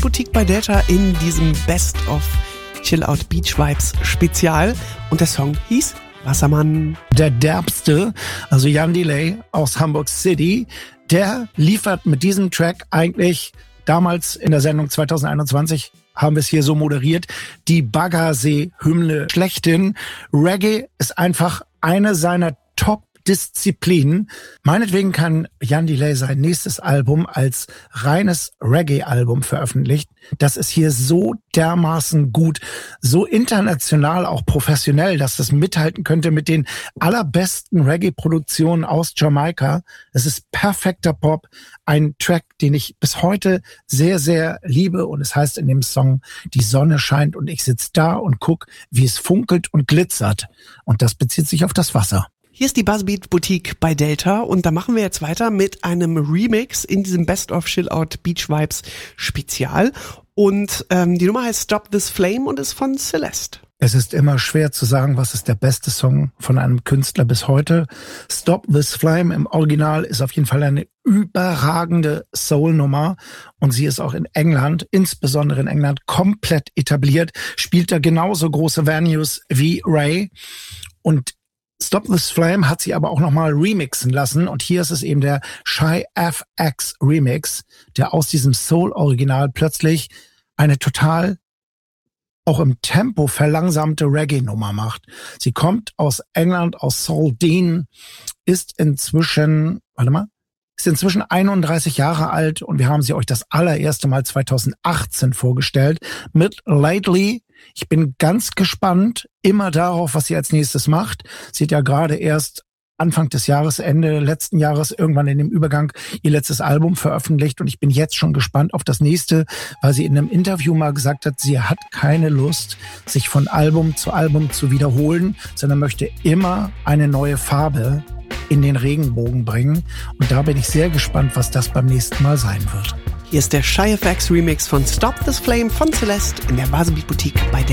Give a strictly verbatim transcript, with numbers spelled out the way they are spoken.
Buzzbeat-Boutique bei Delta in diesem Best of Chill Out Beach Vibes Spezial. Und der Song hieß Wassermann. Der derbste, also Jan Delay aus Hamburg City, der liefert mit diesem Track eigentlich damals in der Sendung zwanzig einundzwanzig, haben wir es hier so moderiert, die Baggersee-Hymne schlechthin. Reggae ist einfach eine seiner Top-Disziplinen. Meinetwegen kann Jan Delay sein nächstes Album als reines Reggae-Album veröffentlichen. Das ist hier so dermaßen gut, so international, auch professionell, dass das mithalten könnte mit den allerbesten Reggae-Produktionen aus Jamaika. Es ist perfekter Pop, ein Track, den ich bis heute sehr, sehr liebe. Und es heißt in dem Song, die Sonne scheint und ich sitze da und guck, wie es funkelt und glitzert. Und das bezieht sich auf das Wasser. Hier ist die Buzzbeat-Boutique bei Delta und da machen wir jetzt weiter mit einem Remix in diesem Best of Chill Out Beach Vibes Spezial. Und ähm, die Nummer heißt Stop This Flame und ist von Celeste. Es ist immer schwer zu sagen, was ist der beste Song von einem Künstler bis heute. Stop This Flame im Original ist auf jeden Fall eine überragende Soul-Nummer und sie ist auch in England, insbesondere in England, komplett etabliert, spielt da genauso große Venues wie Ray und Stop This Flame hat sie aber auch nochmal remixen lassen und hier ist es eben der Shy F X Remix, der aus diesem Soul-Original plötzlich eine total auch im Tempo verlangsamte Reggae-Nummer macht. Sie kommt aus England, aus Saltine, ist inzwischen, warte mal, ist inzwischen einunddreißig Jahre alt und wir haben sie euch das allererste Mal zwanzig achtzehn vorgestellt mit Lately. Ich bin ganz gespannt immer darauf, was sie als nächstes macht. Sie hat ja gerade erst Anfang des Jahres, Ende letzten Jahres, irgendwann in dem Übergang ihr letztes Album veröffentlicht und ich bin jetzt schon gespannt auf das nächste, weil sie in einem Interview mal gesagt hat, sie hat keine Lust, sich von Album zu Album zu wiederholen, sondern möchte immer eine neue Farbe in den Regenbogen bringen und da bin ich sehr gespannt, was das beim nächsten Mal sein wird. Hier ist der Shy F X Remix von Stop This Flame von Celeste in der Buzzbeat-Boutique bei Delta.